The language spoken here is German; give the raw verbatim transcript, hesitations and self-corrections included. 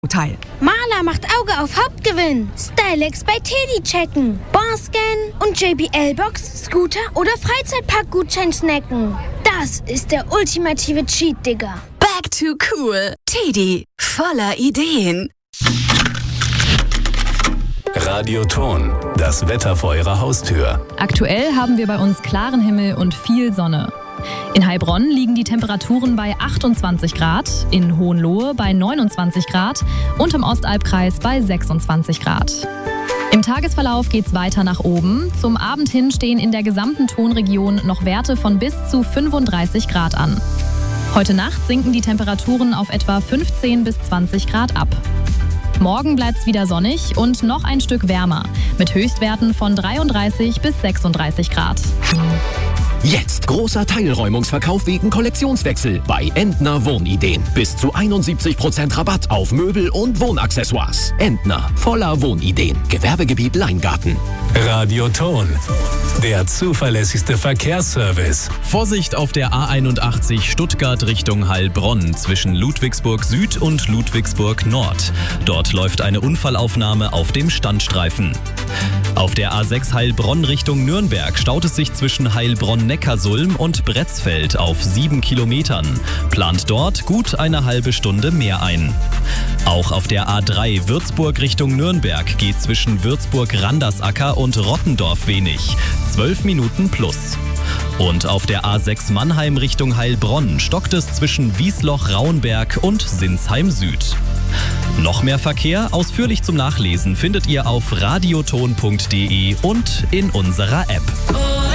Teil. Maler macht Auge auf Hauptgewinn. Stylex bei Teddy checken. Bonscan und J B L-Box, Scooter oder Freizeitparkgutschein snacken. Das ist der ultimative Cheat, Digga. Back to cool. Teddy, voller Ideen. Radioton, das Wetter vor Ihrer Haustür. Aktuell haben wir bei uns klaren Himmel und viel Sonne. In Heilbronn liegen die Temperaturen bei achtundzwanzig Grad, in Hohenlohe bei neunundzwanzig Grad und im Ostalbkreis bei sechsundzwanzig Grad. Im Tagesverlauf geht's weiter nach oben. Zum Abend hin stehen in der gesamten Tonregion noch Werte von bis zu fünfunddreißig Grad an. Heute Nacht sinken die Temperaturen auf etwa fünfzehn bis zwanzig Grad ab. Morgen bleibt's wieder sonnig und noch ein Stück wärmer, mit Höchstwerten von dreiunddreißig bis sechsunddreißig Grad. Jetzt großer Teilräumungsverkauf wegen Kollektionswechsel bei Entner Wohnideen. Bis zu einundsiebzig Prozent Rabatt auf Möbel und Wohnaccessoires. Entner, voller Wohnideen. Gewerbegebiet Leingarten. Radioton, der zuverlässigste Verkehrsservice. Vorsicht auf der A einundachtzig Stuttgart Richtung Heilbronn zwischen Ludwigsburg Süd und Ludwigsburg Nord. Dort läuft eine Unfallaufnahme auf dem Standstreifen. Auf der A sechs Heilbronn Richtung Nürnberg staut es sich zwischen Heilbronn-Neckarsulm und Bretzfeld auf sieben Kilometern. Plant dort gut eine halbe Stunde mehr ein. Auch auf der A drei Würzburg Richtung Nürnberg geht zwischen Würzburg-Randersacker und Rottendorf wenig. zwölf Minuten plus. Und auf der A sechs Mannheim Richtung Heilbronn stockt es zwischen Wiesloch-Rauenberg und Sinsheim Süd. Noch mehr Verkehr ausführlich zum Nachlesen findet ihr auf radioton punkt de und in unserer App.